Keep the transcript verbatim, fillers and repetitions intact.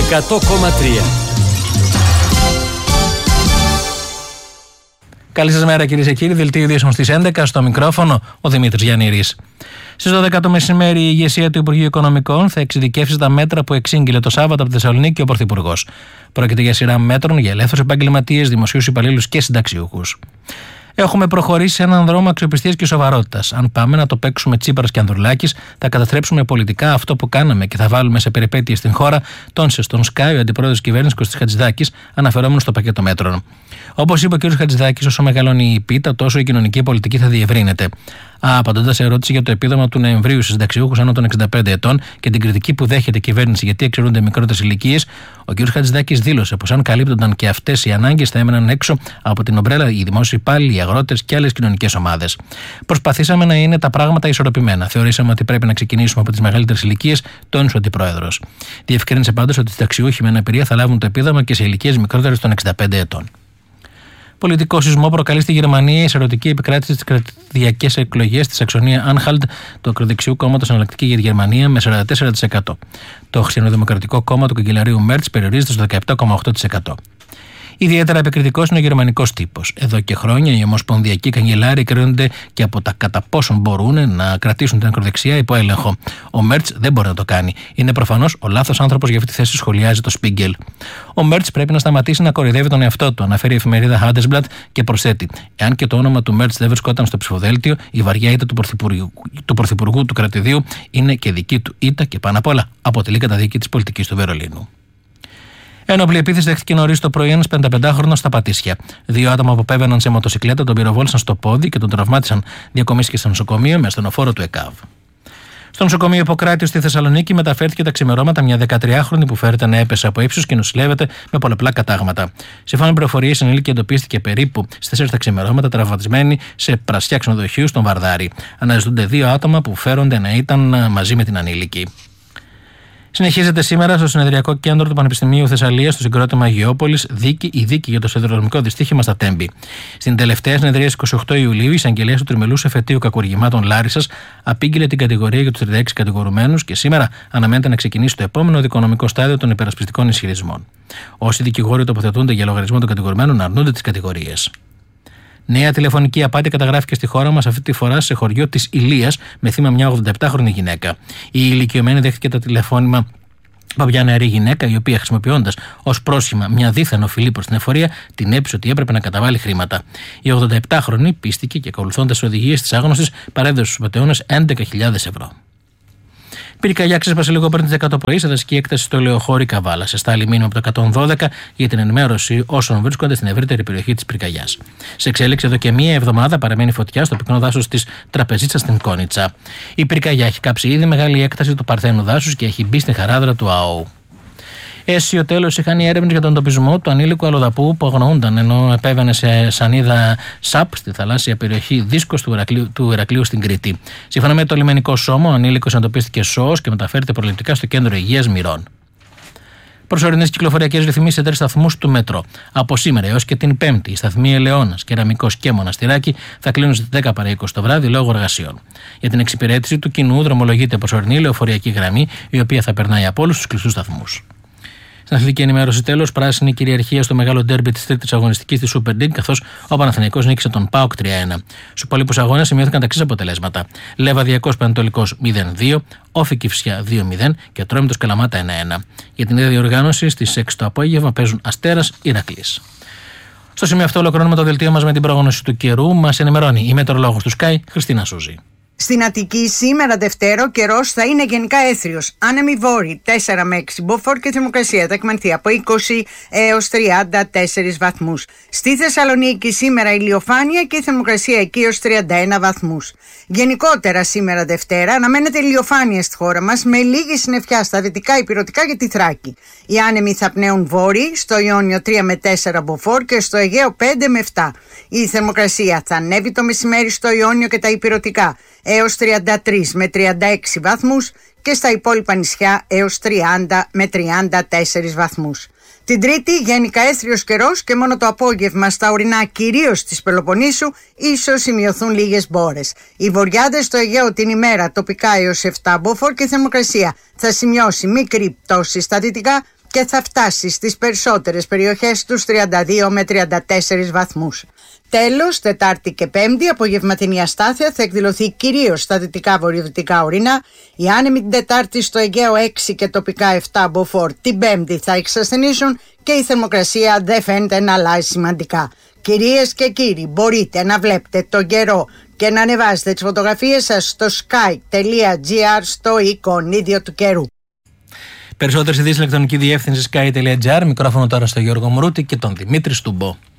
εκατό κόμμα τρία. Καλή σας μέρα κυρίες και κύριοι, δελτίο ειδήσεων στις έντεκα, στο μικρόφωνο ο Δημήτρης Γιαννήρης. Στις δώδεκα το μεσημέρι η ηγεσία του Υπουργείου Οικονομικών θα εξειδικεύσει τα μέτρα που εξήγηλε το Σάββατο από τη Θεσσαλονίκη ο Πρωθυπουργός. Πρόκειται για σειρά μέτρων για ελεύθερους επαγγελματίες, δημοσίους υπαλλήλους και συνταξιούχους. Έχουμε προχωρήσει σε έναν δρόμο αξιοπιστίας και σοβαρότητας. Αν πάμε να το παίξουμε Τσίπρας και Ανδρουλάκης, θα καταστρέψουμε πολιτικά αυτό που κάναμε και θα βάλουμε σε περιπέτειες στην χώρα, τόνισε στον Sky ο αντιπρόεδρος της κυβέρνησης Κωστής Χατζηδάκης, αναφερόμενος στο πακέτο μέτρων. Όπως είπε ο κ. Χατζηδάκης, όσο μεγαλώνει η πίτα, τόσο η κοινωνική πολιτική θα διευρύνεται. Απαντώντας σε ερώτηση για το επίδομα του Νοεμβρίου στους συνταξιούχους άνω των εξήντα πέντε ετών και την κριτική που δέχεται η κυβέρνηση γιατί εξαιρούνται μικρότερες ηλικίες, ο κ. Χατζηδάκης δήλωσε πως αν καλύπτονταν και αυτές οι ανάγκες θα έμεναν έξω από την ομπρέλα οι δημόσιοι υπάλληλοι, οι αγρότες και άλλες κοινωνικές ομάδες. Προσπαθήσαμε να είναι τα πράγματα ισορροπημένα. Θεωρήσαμε ότι πρέπει να ξεκινήσουμε από τις μεγαλύτερες ηλικίες, τόνισε ο αντιπρόεδρος. Διευκρίνησε πάντως ότι οι συνταξιούχοι με αναπηρία θα λάβουν το επίδομα και σε ηλικίες μικρότερες των εξήντα πέντε ετών. Πολιτικό σεισμό προκαλεί στη Γερμανία η ερωτική επικράτηση στις κρατηδιακές εκλογές στη Σαξονία Άνχαλτ του ακροδεξιού κόμματος Εναλλακτική για τη Γερμανία με σαράντα τέσσερα τοις εκατό. Το χριστιανοδημοκρατικό κόμμα του καγκελαρίου Μέρτς περιορίζεται στο δεκαεπτά κόμμα οκτώ τοις εκατό. Ιδιαίτερα επικριτικός είναι ο γερμανικός τύπος. Εδώ και χρόνια οι ομοσπονδιακοί καγκελάροι κρίνονται και από τα κατά πόσον μπορούν να κρατήσουν την ακροδεξιά υπό έλεγχο. Ο Μέρτς δεν μπορεί να το κάνει. Είναι προφανώς ο λάθος άνθρωπος για αυτή τη θέση, σχολιάζει το Σπίγκελ. Ο Μέρτς πρέπει να σταματήσει να κοροϊδεύει τον εαυτό του, αναφέρει η εφημερίδα Handelsblatt και προσθέτει: εάν και το όνομα του Μέρτς δεν βρισκόταν στο ψηφοδέλτιο, η βαριά ήττα του πρωθυπουργού, του πρωθυπουργού του κρατηδίου είναι και δική του ήττα και πάνω απ' όλα αποτελεί καταδίκη της πολιτικής του Βερολίνου. Ένοπλη επίθεση δέχτηκε νωρίς το πρωί ένας πενηνταπεντάχρονος στα Πατήσια. Δύο άτομα που επέβαιναν σε μοτοσυκλέτα τον πυροβόλησαν στο πόδι και τον τραυμάτισαν. Διακομίστηκε στο νοσοκομείο με ασθενοφόρο του ΕΚΑΒ. Στο νοσοκομείο Ιπποκράτειο στη Θεσσαλονίκη μεταφέρθηκε τα ξημερώματα μια δεκατριάχρονη που φέρεται να έπεσε από ύψος και νοσηλεύεται με πολλαπλά κατάγματα. Σύμφωνα με πληροφορίες, η ενήλικη εντοπίστηκε περίπου στις τέσσερις τα ξημερώματα τραυματισμένη σε πρασιά ξενοδοχείου στον Βαρδάρη. Αναζητούνται δύο άτομα που φέρονται να ήταν μαζί με την ανήλικη. Συνεχίζεται σήμερα στο συνεδριακό κέντρο του Πανεπιστημίου Θεσσαλίας, στο συγκρότημα Αγιώπολης, δίκη, η δίκη για το σιδηροδρομικό δυστύχημα στα Τέμπη. Στην τελευταία συνεδρία στις είκοσι οκτώ Ιουλίου, η εισαγγελέας του τριμελούς εφετείου κακουργημάτων Λάρισσας απήγγειλε την κατηγορία για τους τριάντα έξι κατηγορουμένους και σήμερα αναμένεται να ξεκινήσει το επόμενο δικονομικό στάδιο των υπερασπιστικών ισχυρισμών. Όσοι δικηγόροι τοποθετούνται για λογαριασμό των κατηγορουμένων αρνούνται τις κατηγορίες. Νέα τηλεφωνική απάτη καταγράφηκε στη χώρα μας, αυτή τη φορά σε χωριό της Ηλίας, με θύμα μια ογδονταεπτάχρονη γυναίκα. Η ηλικιωμένη δέχτηκε το τηλεφώνημα από μια νεαρή γυναίκα, η οποία χρησιμοποιώντας ως πρόσχημα μια δίθεν οφειλή προς την εφορία, την έπεισε ότι έπρεπε να καταβάλει χρήματα. Η ογδονταεπτάχρονη πίστηκε και ακολουθώντας τις οδηγίες της άγνωστης παρέδωσε στους μετεώνες έντεκα χιλιάδες ευρώ. Πυρκαγιά ξέσπασε λίγο πριν τις δέκα το πρωί σε δασική έκταση στο Λεωχώρι Καβάλα. Σε στάλει μήνυμα από το εκατόν δώδεκα για την ενημέρωση όσων βρίσκονται στην ευρύτερη περιοχή της πυρκαγιάς. Σε εξέλιξη εδώ και μία εβδομάδα παραμένει φωτιά στο πυκνό δάσος της Τραπεζίτσας στην Κόνιτσα. Η πυρκαγιά έχει κάψει ήδη μεγάλη έκταση του Παρθένου δάσους και έχει μπει στην χαράδρα του ΑΟ. Αίσιο τέλος είχαν οι έρευνες για τον εντοπισμό του ανήλικου αλλοδαπού που αγνοούνταν ενώ επέβαινε σε σανίδα ΣΑΠ στη θαλάσσια περιοχή Δίσκος του Ηρακλείου, του Ηρακλείου στην Κρήτη. Σύμφωνα με το λιμενικό σώμα, ο ανήλικος εντοπίστηκε σώος και μεταφέρεται προληπτικά στο κέντρο υγείας Μυρών. Προσωρινές κυκλοφοριακές ρυθμίσεις σε τρεις σταθμούς του μετρό. Από σήμερα έως και την Πέμπτη, οι σταθμοί Ελαιώνας, Κεραμικός και Μοναστηράκι θα κλείνουν στις δέκα παρά είκοσι το βράδυ λόγω εργασιών. Για την εξυπηρέτηση του κοινού δρομολογείται προσωρινή λεωφοριακή γραμμή, η οποία θα περνάει από όλους τους κλειστούς σταθμούς. Στην αθλητική ενημέρωση τέλος, πράσινη κυριαρχία στο μεγάλο ντέρμπι της τρίτης αγωνιστικής της Super League, καθώς ο Παναθηναϊκός νίκησε τον ΠΑΟΚ τρία ένα. Στους υπόλοιπους αγώνες σημειώθηκαν τα εξής αποτελέσματα: Λεβαδιακός Πανετολικός μηδέν δύο, Όφη Κηφισιά δύο μηδέν και Ατρόμητος Καλαμάτα ένα ένα. Για την ίδια διοργάνωση στις έξι το απόγευμα παίζουν Αστέρας Ηρακλής. Στο σημείο αυτό ολοκληρώνουμε το δελτίο μας με την πρόγνωση του καιρού. Μας ενημερώνει η μετεωρολόγος του Sky, Χριστίνα Σούζη. Στην Αττική σήμερα Δευτέρα ο καιρός θα είναι γενικά έθριος. Άνεμοι βόρειοι τέσσερα με έξι μποφόρ και θερμοκρασία θα εκμανθεί από είκοσι έως τριάντα τέσσερις βαθμούς. Στη Θεσσαλονίκη σήμερα ηλιοφάνεια και η θερμοκρασία εκεί έως τριάντα ένα βαθμούς. Γενικότερα σήμερα Δευτέρα αναμένεται ηλιοφάνεια στη χώρα μας με λίγη συννεφιά στα δυτικά ηπειρωτικά και τη Θράκη. Οι άνεμοι θα πνέουν βόρειοι, στο Ιόνιο τρία με τέσσερα μποφόρ και στο Αιγαίο πέντε με επτά. Η θερμοκρασία θα ανέβει το μεσημέρι στο Ιόνιο και τα ηπειρωτικά έως τριάντα τρεις με τριάντα έξι βαθμούς και στα υπόλοιπα νησιά έως τριάντα με τριάντα τέσσερις βαθμούς. Την Τρίτη γενικά έθριος καιρός και μόνο το απόγευμα στα ορεινά κυρίως της Πελοποννήσου ίσως σημειωθούν λίγες μπόρες. Οι βορειάδες στο Αιγαίο την ημέρα τοπικά έως επτά μποφόρ και η θερμοκρασία θα σημειώσει μικρή πτώση στα δυτικά και θα φτάσει στις περισσότερες περιοχές τους τριάντα δύο με τριάντα τέσσερις βαθμούς. Τέλος, Τετάρτη και Πέμπτη, απογευματινή αστάθεια θα εκδηλωθεί κυρίως στα δυτικά βορειοδυτικά ορεινά. Οι άνεμοι την Τετάρτη στο Αιγαίο έξι και τοπικά επτά μποφόρ την Πέμπτη θα εξασθενήσουν και η θερμοκρασία δεν φαίνεται να αλλάζει σημαντικά. Κυρίες και κύριοι, μπορείτε να βλέπετε τον καιρό και να ανεβάζετε τις φωτογραφίες σας στο sky τελεία gr στο εικονίδιο του καιρού. Περισσότερες ειδήσεις ηλεκτρονική διεύθυνση sky τελεία gr. Μικρόφωνο τώρα στο Γιώργο Μρούτη και τον Δημήτρη Στουμπό.